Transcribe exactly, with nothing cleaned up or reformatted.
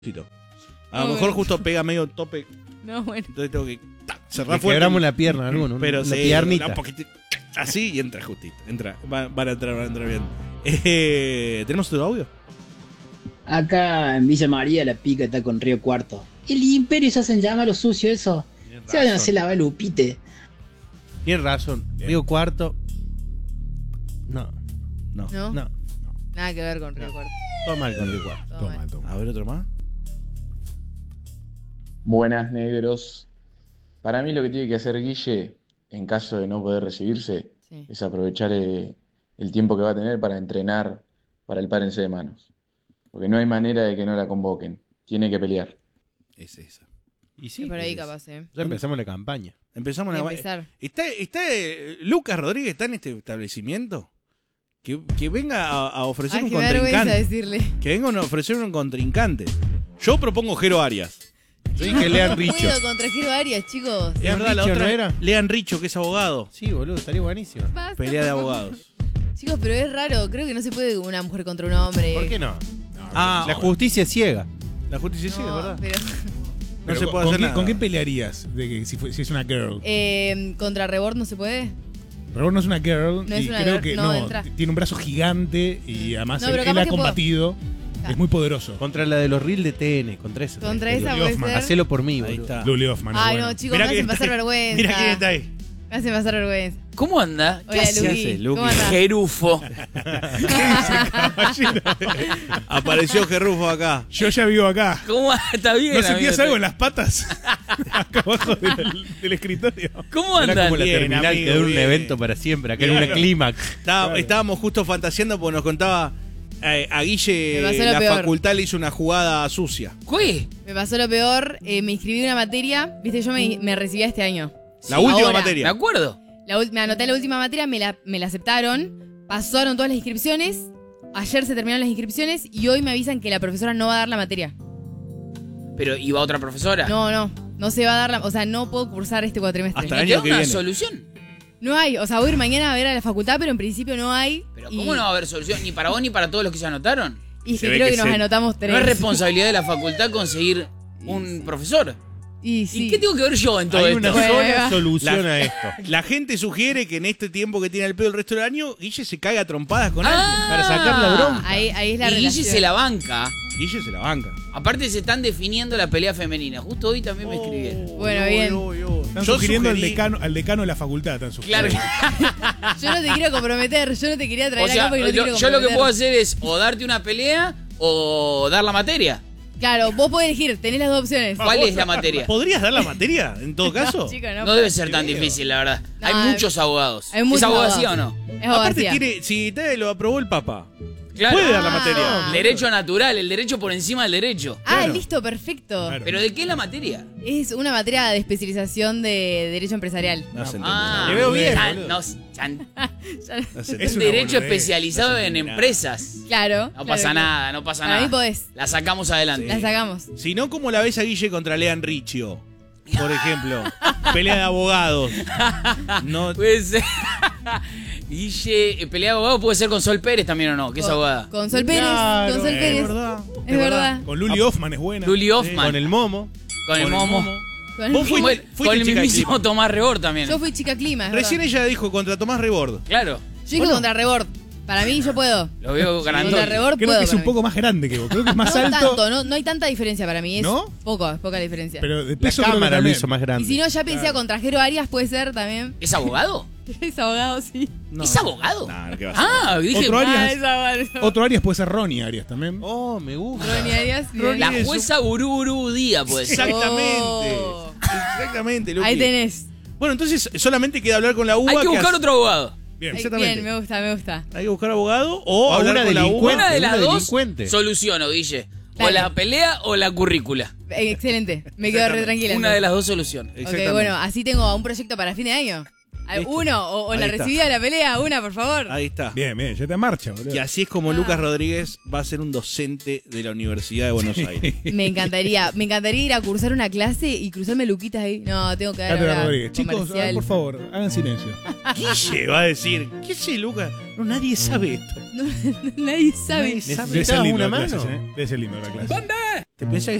A lo mejor justo pega medio tope. No, bueno. Entonces tengo que ta, cerrar Le fuerte. quebramos la pierna, alguno. Pero la sí, piernita. un poquitito, así y entra justito. Entra, va, van a entrar, van a entrar bien. Eh, ¿Tenemos otro audio? Acá en Villa María la pica está con Río Cuarto. El imperio se hacen llamar lo sucio eso. Se vayan a hacer la balupite. Tienes razón. Bien. Río Cuarto. No. No. ¿No? No. Nada que ver con Río No. Cuarto. Todo mal con Río Cuarto. Todo Toma, mal. toma. A ver, otro más. Buenas, negros. Para mí lo que tiene que hacer Guille, en caso de no poder recibirse, Sí. es aprovechar eh, el tiempo que va a tener para entrenar para el Párense de Manos. Porque no hay manera de que no la convoquen. Tiene que pelear. Es esa. Y sí. Es por ahí pues, capaz, ¿eh? Ya empezamos la campaña. Empezamos Voy a la... empezar. ¿Está, está eh, Lucas Rodríguez está en este establecimiento? Que, que venga a, a ofrecer Ay, un que me da vergüenza contrincante. decirle. Que venga a ofrecer un contrincante. Yo propongo Jero Arias. Sí, que lean No Richo. puedo contra Jero Arias, chicos. Es ¿Lean verdad, la Richo otra. no era? Lean Richo, que es abogado. Sí, boludo, estaría buenísimo. Basta, Pelea de por favor. abogados. Chicos, pero es raro. Creo que no se puede una mujer contra un hombre. ¿Por qué no? Ah, La justicia es ciega. la justicia sí, No, es verdad. pero, No Pero se con- puede ¿con, hacer qué, nada. ¿Con qué pelearías de que si, fue- si es una girl? eh, contra Rebord no se puede. Rebord no es una girl No es y una creo girl, que no, no, entra. tiene un brazo gigante y además No, él, pero él capaz ha que puedo- combatido. Claro. Es muy poderoso. Contra la de los reels de T N. Contra esa. Contra esa Luli puede Hoffman. ser. Hacelo por mí, Ahí boludo. está. Luli Hoffman es Ay, bueno. no, chicos, Mirá me quién hacen pasar está ahí. vergüenza. Mira quién está ahí. Me hacen pasar vergüenza. ¿Cómo anda? ¿Qué Hola, hace? Luqui. hace, Luqui? ¿Cómo andás? Jerufo. Apareció Gerrufo acá. Yo ya vivo acá. ¿Cómo está bien? ¿No sentías amigo? algo en las patas? Acá abajo del, del escritorio. ¿Cómo Era andan? como la Bien, terminal amigo, que dura un bien. evento para siempre. Acá era Claro. una clímax. Estaba- Claro. Estábamos justo fantaseando porque nos contaba eh, a Me Guille pasó lo la peor. facultad le hizo una jugada sucia. ¿Qué? Me pasó lo peor. eh, me inscribí en una materia. Viste, yo me, me recibí este año. La Sí, última ahora. Me materia. acuerdo. La ul- me anoté en la última materia, me la, me la aceptaron. Pasaron todas las inscripciones. Ayer se terminaron las inscripciones y hoy me avisan que la profesora no va a dar la materia. Pero iba otra profesora. No, no. No se va a dar la... O sea, no puedo cursar este cuatrimestre. Hasta ¿Me el queda año que una viene. solución? No hay. O sea, voy a ir mañana a ver a la facultad, pero en principio no hay. Pero y, ¿cómo no va a haber solución? Ni para vos ni para todos los que se anotaron. Y es Se que ve creo que que, nos se- anotamos tres. No es responsabilidad de la facultad conseguir un profesor. Y sí. ¿Y qué tengo que ver yo en todo Hay esto? una Bueno, sola va. solución La- a esto. La gente sugiere que en este tiempo que tiene el pedo el resto del año, Guille se caiga a trompadas con Ah. alguien para sacar la bronca. Ahí, ahí es la Y Guille relación. se la banca. Guille se la banca. Aparte se están definiendo la pelea femenina. Justo hoy también me escribieron. Bueno, bien. Están Yo sugiriendo al sugerí- decano, al decano de la facultad. Están Claro. sugiriendo. Yo no te quiero comprometer. Yo no te quería traer O sea, acá porque no te lo- quiero yo lo que comprometer. puedo hacer es o darte una pelea o dar la materia. Claro, vos podés elegir. Tenés las dos opciones. ¿Cuál es la materia? ¿Podrías dar la materia en todo caso? Chico, no. No debe ser tan difícil, la verdad. No, Hay hay- muchos abogados. hay muchos ¿Es abogacía o abogados. no? Es Aparte abogacía. tiene, si te lo aprobó el Papa, Claro. puede dar la Ah. materia. El derecho natural, el derecho por encima del derecho. Ah, Claro. listo, perfecto. Claro. ¿Pero de qué es la materia? Es una materia de especialización de derecho empresarial. No se entiende. Ah, Le veo bien, chan, boludo. no, chan. No se Es Es un una derecho boludez. especializado No se en entiende empresas. Claro. No claro, pasa claro. nada, no pasa Para nada. mí podés. La sacamos adelante. La sacamos. Si no, ¿cómo la ves a Guille contra Lean Riccio? Por ejemplo. Pelea de abogados. No, Puede ser. Guille, eh, pelea de abogado puede ser con Sol Pérez también o no, que es Con- abogada. Con Sol Pérez. Claro, con Sol es Pérez. verdad. Es verdad. Con Luli Hoffman es buena. Luli Hoffman. Con el momo. Con el momo. Con, Vos fuiste- Bueno, fuiste con el chica mismísimo clima. Tomás Rebord también. Yo fui chica clima. es Recién verdad. ella dijo contra Tomás Rebord. Claro, Yo dije contra Rebord. Para mí yo puedo. lo veo Contra grandote. Rebord Creo puedo. que es para un mí. poco más grande que vos. Creo que es más No alto. tanto, no, no hay tanta diferencia para mí. Es ¿No? poco, es poca la diferencia. Pero de La peso creo que cámara lo también. hizo más grande. Y si no, ya pensé a contra Jero Arias, puede ser también. ¿Es abogado? Es abogado, sí. No. ¿Es abogado? No, ¿qué va a ser? Ah, dije. Otro Arias. Ah, es abogado. Otro Arias puede ser Ronnie Arias también. Oh, me gusta. Ronnie Arias. bien. La jueza Gurú Gurú Díaz puede ser. Exactamente. Oh. Exactamente, Luqui. Ahí tenés. Bueno, entonces solamente queda hablar con la U A. Hay que buscar hace- otro abogado. Bien. Ay, Exactamente. Bien, me gusta, me gusta. Hay que buscar abogado o O hablar una con la U A. delincuente. Una de las una dos delincuente. soluciono, Guille. O Dale. la pelea o la currícula. Eh, Excelente. Me quedo re Exactamente. tranquila. Una de las dos soluciones. Ok, Exactamente. bueno, así tengo un proyecto para fin de año. Ah, Listo. Uno, o, o Ahí la está. recibida de la pelea, una, por favor. Ahí está. Bien, bien, ya está en marcha, boludo. Y así es como Ah. Lucas Rodríguez va a ser un docente de la Universidad de Buenos Aires. Me encantaría, me encantaría ir a cursar una clase y cruzarme Luquitas ahí. No, tengo que dar Cátedra ahora Rodríguez. Chicos, comercial. a ver, por favor, hagan silencio. Guille va a decir, ¿qué sé, Lucas? No, nadie sabe esto. No, nadie sabe. Nadie sabe. Debe ser ¿Necesitabas lindo una la mano? clase, ¿eh? Debe ser lindo la clase. ¿Te pensás que